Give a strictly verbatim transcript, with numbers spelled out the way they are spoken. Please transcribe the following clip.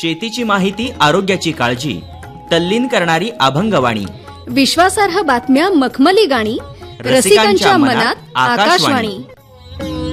शेतीची माहिती, आरोग्याची काळजी, तल्लीन करणारी अभंगवाणी, विश्वासार्ह बातम्या, मखमली गाणी, रसिकांच्या मनात आकाशवाणी.